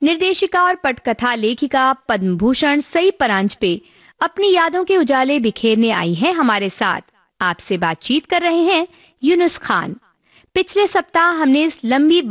निर्देशिका और पटकथा लेखिका पद्म भूषण सई परांजपे अपनी यादों के उजाले बिखेरने आई हैं हमारे साथ। आपसे बातचीत कर रहे हैं यूनुस खान। पिछले सप्ताह हमने इस लंबी